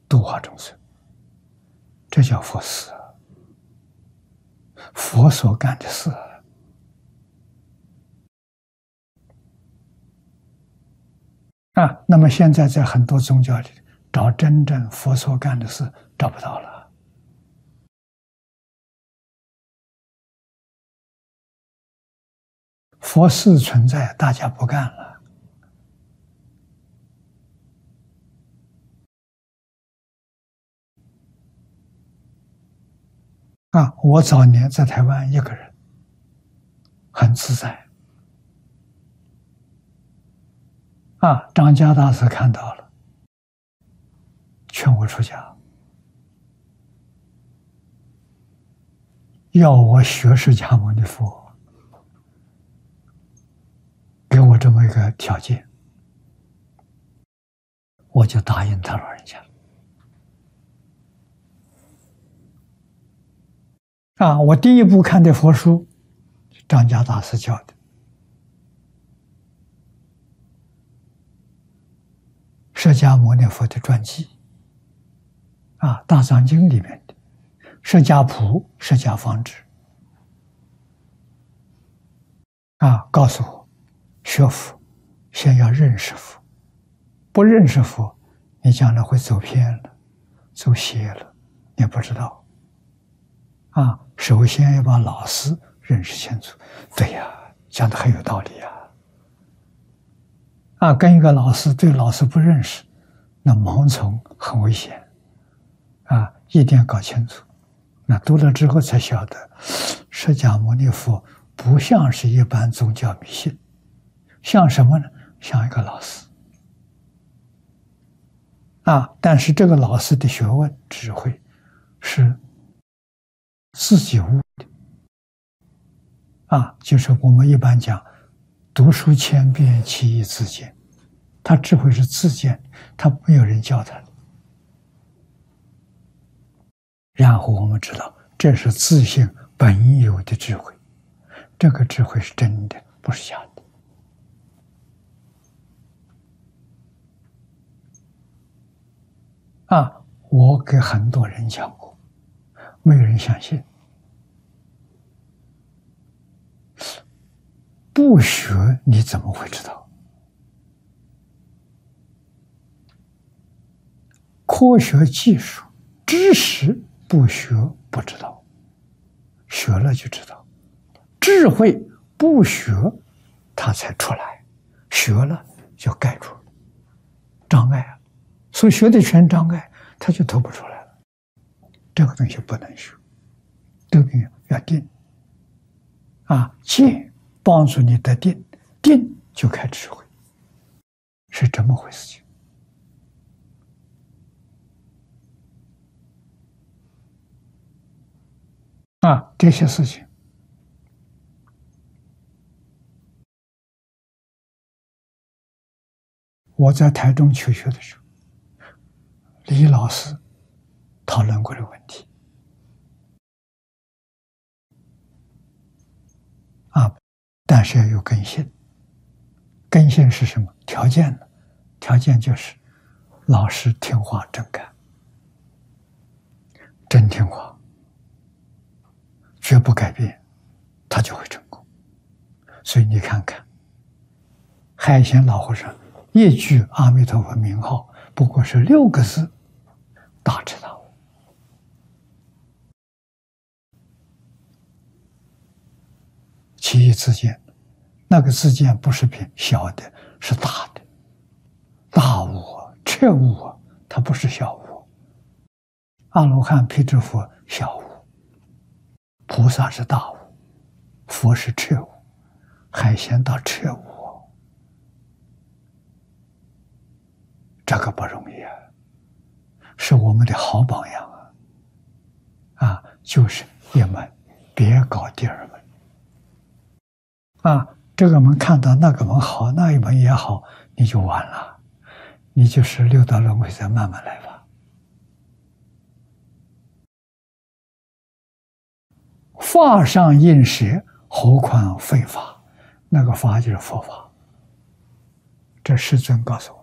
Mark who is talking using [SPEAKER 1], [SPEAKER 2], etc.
[SPEAKER 1] 度化众生，这叫佛事，佛所干的事。那么现在在很多宗教里找真正佛所干的事找不到了。佛事存在，大家不干了。我早年在台湾一个人，很自在。张家大师看到了，劝我出家，要我学释迦牟尼佛，给我这么一个条件，我就答应他老人家。我第一部看的佛书，张家大师教的，释迦牟尼佛的传记，大藏经里面的释迦谱、释迦方志，告诉我，学佛先要认识佛，不认识佛，你将来会走偏了，走邪了，你不知道。首先要把老师认识清楚。对呀，讲的很有道理呀。跟一个老师对老师不认识，那盲从很危险。一定要搞清楚。那读了之后才晓得，释迦牟尼佛不像是一般宗教迷信，像什么呢？像一个老师。但是这个老师的学问、智慧是自己悟的。就是我们一般讲，读书千遍，其义自见。他智慧是自见，他没有人教他的。然后我们知道，这是自性本有的智慧，这个智慧是真的，不是假的。我给很多人讲过，没有人相信。不学你怎么会知道？科学技术知识不学不知道，学了就知道。智慧不学它才出来，学了就盖住了障碍，所学的全障碍，它就透不出来了。这个东西不能学，这个东西要定。静帮助你得定，定就开智慧，是这么回事情。这些事情，我在台中求学的时候，李老师讨论过这个问题。但是要有根性。根性是什么？条件呢？条件就是老师听话真干，真听话，绝不改变，他就会成功。所以你看看，海贤老和尚一句阿弥陀佛名号，不过是6个字，大彻大悟。其义自见，那个自见不是小的，是大的，大悟彻悟它不是小悟。阿罗汉、辟支佛小悟，菩萨是大悟，佛是彻悟，海贤到彻悟，这个不容易是我们的好榜样就是一门，别搞第二门。这个门看到那个门好，那一门也好，你就完了，你就是六道轮回，再慢慢来吧。法上应舍，何况非法？那个法就是佛法。这世尊告诉我。